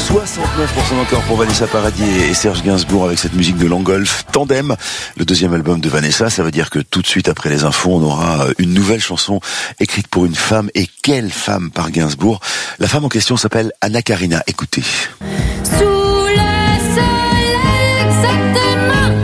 69% encore pour Vanessa Paradis et Serge Gainsbourg avec cette musique de Langolf, Tandem, le deuxième album de Vanessa. Ça veut dire que tout de suite après les infos, on aura une nouvelle chanson écrite pour une femme. Et quelle femme par Gainsbourg. La femme en question s'appelle Anna Karina. Écoutez. Sous le soleil, exactement.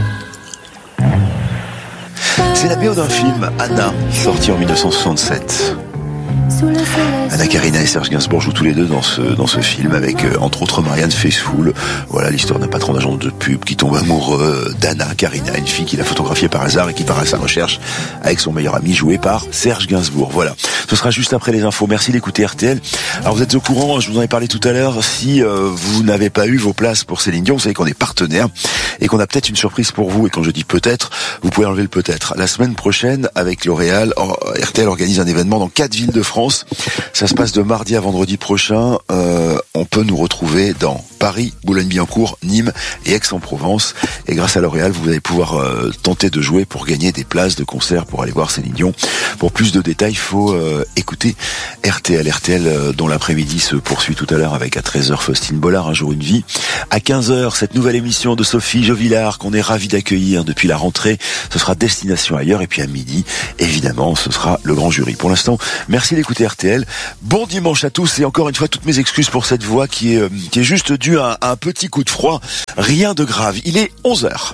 C'est la BO d'un film, Anna, sorti en 1967. Anna Karina et Serge Gainsbourg jouent tous les deux dans ce film avec entre autres Marianne Faithfull. Voilà l'histoire d'un patron d'agence de pub qui tombe amoureux d'Anna Karina, une fille qu'il a photographiée par hasard et qui part à sa recherche avec son meilleur ami joué par Serge Gainsbourg. Voilà, ce sera juste après les infos. Merci d'écouter RTL. Alors vous êtes au courant, je vous en ai parlé tout à l'heure, si vous n'avez pas eu vos places pour Céline Dion, vous savez qu'on est partenaire et qu'on a peut-être une surprise pour vous. Et quand je dis peut-être, vous pouvez enlever le peut-être. La semaine prochaine, avec L'Oréal, RTL organise un événement dans 4 villes de France. Ça se passe de mardi à vendredi prochain. On peut nous retrouver dans Paris, Boulogne-Billancourt, Nîmes et Aix-en-Provence. Et grâce à L'Oréal, vous allez pouvoir tenter de jouer pour gagner des places de concert pour aller voir Céline Dion. Pour plus de détails, il faut écouter RTL. RTL dont l'après-midi se poursuit tout à l'heure avec à 13h Faustine Bollard, Un jour une vie. À 15h, cette nouvelle émission de Sophie Jovillard qu'on est ravis d'accueillir depuis la rentrée. Ce sera Destination ailleurs. Et puis à midi, évidemment, ce sera le grand jury. Pour l'instant, merci d'écouter RTL. Bon dimanche à tous et encore une fois toutes mes excuses pour cette voix qui est juste due à un petit coup de froid. Rien de grave. Il est 11h.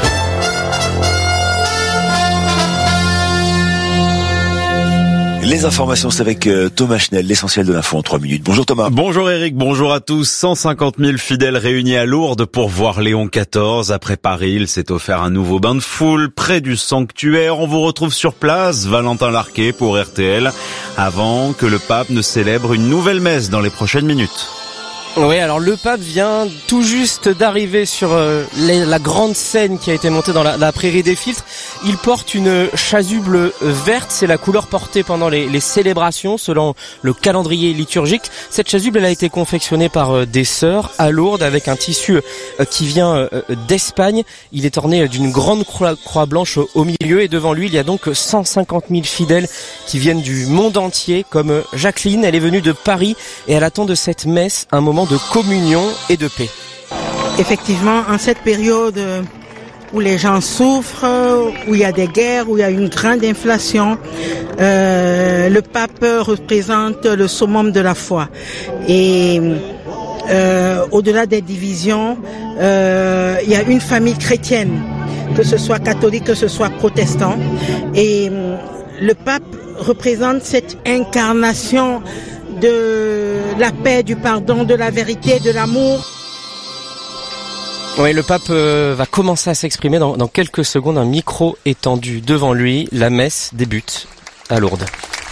Les informations, c'est avec Thomas Schnell, l'essentiel de l'info en 3 minutes. Bonjour Thomas. Bonjour Eric, bonjour à tous. 150 000 fidèles réunis à Lourdes pour voir Léon XIV. Après Paris, il s'est offert un nouveau bain de foule près du sanctuaire. On vous retrouve sur place, Valentin Larquet pour RTL, avant que le pape ne célèbre une nouvelle messe dans les prochaines minutes. Oui, alors le pape vient tout juste d'arriver sur la grande scène qui a été montée dans la prairie des Filtres. Il porte une chasuble verte, c'est la couleur portée pendant les célébrations selon le calendrier liturgique. Cette chasuble, elle a été confectionnée par des sœurs à Lourdes avec un tissu qui vient d'Espagne. Il est orné d'une grande croix blanche au milieu et devant lui, il y a donc 150 000 fidèles qui viennent du monde entier comme Jacqueline. Elle est venue de Paris et elle attend de cette messe un moment de communion et de paix. Effectivement, en cette période où les gens souffrent, où il y a des guerres, où il y a une grande inflation, le pape représente le summum de la foi. Et au-delà des divisions, il y a une famille chrétienne, que ce soit catholique, que ce soit protestant. Et le pape représente cette incarnation de la paix, du pardon, de la vérité, de l'amour. Oui, le pape va commencer à s'exprimer dans quelques secondes. Un micro étendu devant lui. La messe débute à Lourdes.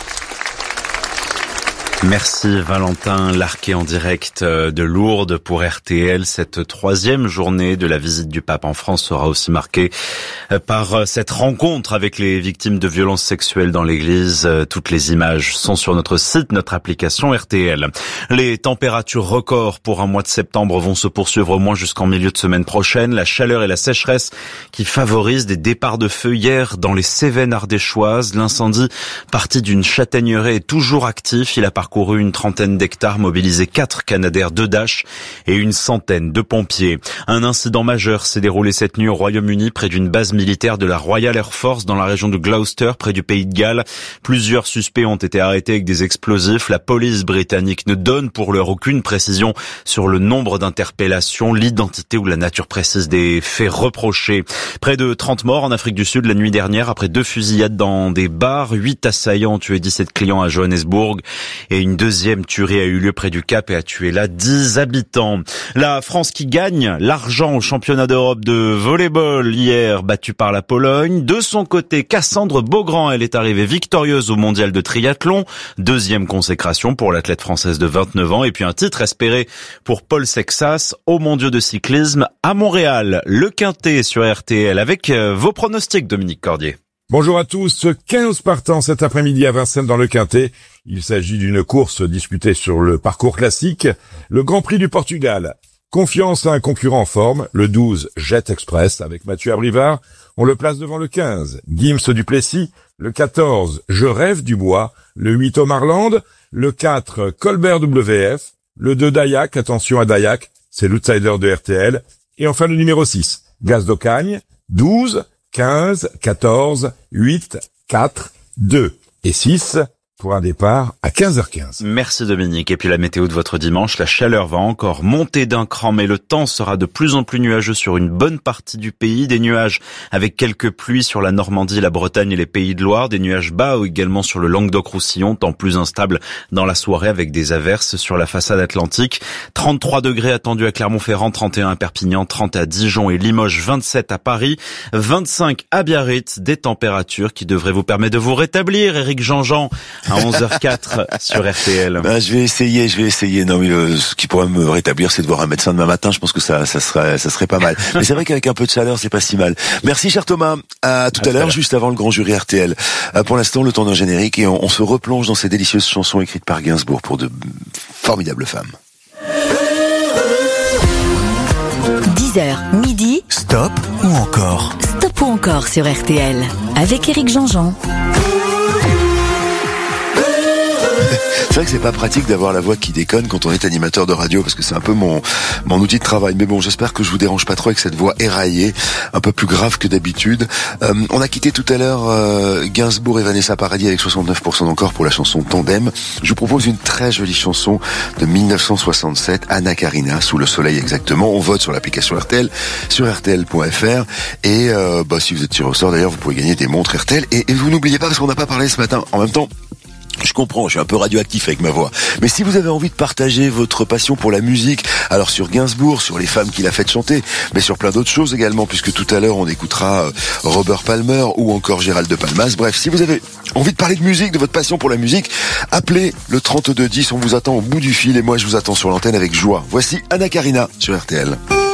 Merci Valentin Larquet en direct de Lourdes pour RTL. Cette 3e journée de la visite du pape en France sera aussi marquée par cette rencontre avec les victimes de violences sexuelles dans l'église. Toutes les images sont sur notre site, notre application RTL. Les températures records pour un mois de septembre vont se poursuivre au moins jusqu'en milieu de semaine prochaine. La chaleur et la sécheresse qui favorisent des départs de feu hier dans les Cévennes ardéchoises. L'incendie parti d'une châtaigneraie est toujours actif. Il a parcouru une trentaine d'hectares, mobilisé 4 Canadair, 2 Dash et une centaine de pompiers. Un incident majeur s'est déroulé cette nuit au Royaume-Uni près d'une base militaire de la Royal Air Force dans la région de Gloucester, près du Pays de Galles. Plusieurs suspects ont été arrêtés avec des explosifs. La police britannique ne donne pour l'heure aucune précision sur le nombre d'interpellations, l'identité ou la nature précise des faits reprochés. Près de 30 morts en Afrique du Sud la nuit dernière après 2 fusillades dans des bars. 8 assaillants ont tué 17 clients à Johannesburg et une deuxième tuerie a eu lieu près du Cap et a tué là 10 habitants. La France qui gagne l'argent au championnat d'Europe de volley-ball hier, battue par la Pologne. De son côté, Cassandre Beaugrand, elle est arrivée victorieuse au mondial de triathlon. 2e consécration pour l'athlète française de 29 ans et puis un titre espéré pour Paul Sexas aux mondiaux de cyclisme à Montréal. Le Quintet sur RTL avec vos pronostics, Dominique Cordier. Bonjour à tous, 15 partants cet après-midi à Vincennes dans le Quintet. Il s'agit d'une course disputée sur le parcours classique, le Grand Prix du Portugal. Confiance à un concurrent en forme, le 12 Jet Express avec Mathieu Abrivard. On le place devant le 15 Gims Duplessis, le 14 Je rêve du bois, le 8 Omarland, le 4 Colbert WF, Le 2 Dayak, attention à Dayak, c'est l'outsider de RTL. Et enfin le numéro 6, Gaz d'Ocagne, 12, 15, 14, 8, 4, 2 et 6 pour un départ à 15h15. Merci Dominique. Et puis la météo de votre dimanche, la chaleur va encore monter d'un cran, mais le temps sera de plus en plus nuageux sur une bonne partie du pays. Des nuages avec quelques pluies sur la Normandie, la Bretagne et les Pays de Loire. Des nuages bas également sur le Languedoc-Roussillon, temps plus instable dans la soirée avec des averses sur la façade atlantique. 33 degrés attendus à Clermont-Ferrand, 31 à Perpignan, 30 à Dijon et Limoges, 27 à Paris, 25 à Biarritz. Des températures qui devraient vous permettre de vous rétablir. Éric Jean-Jean à 11h04 sur RTL. Je vais essayer. Non, mais ce qui pourrait me rétablir, c'est de voir un médecin demain matin. Je pense que ça serait pas mal. Mais c'est vrai qu'avec un peu de chaleur, c'est pas si mal. Merci, cher Thomas. À tout à l'heure, juste avant le grand jury RTL. Pour l'instant, le temps d'un générique et on se replonge dans ces délicieuses chansons écrites par Gainsbourg pour de formidables femmes. 10h, midi. Stop ou encore? Stop ou encore sur RTL. Avec Éric Jean-Jean. C'est vrai que c'est pas pratique d'avoir la voix qui déconne quand on est animateur de radio, parce que c'est un peu mon outil de travail. Mais bon, j'espère que je vous dérange pas trop avec cette voix éraillée, un peu plus grave que d'habitude. On a quitté tout à l'heure Gainsbourg et Vanessa Paradis avec 69% d'encore pour la chanson Tandem. Je vous propose une très jolie chanson de 1967, Anna Karina, Sous le soleil exactement. On vote sur l'application RTL, sur rtl.fr. Et si vous êtes tiré au sort d'ailleurs, vous pouvez gagner des montres RTL. Et vous n'oubliez pas, parce qu'on n'a pas parlé ce matin, en même temps, je comprends, je suis un peu radioactif avec ma voix. Mais si vous avez envie de partager votre passion pour la musique, alors sur Gainsbourg, sur les femmes qu'il a fait chanter, mais sur plein d'autres choses également, puisque tout à l'heure on écoutera Robert Palmer ou encore Gérald de Palmas. Bref, si vous avez envie de parler de musique, de votre passion pour la musique, appelez le 3210, on vous attend au bout du fil et moi je vous attends sur l'antenne avec joie. Voici Anna Karina sur RTL.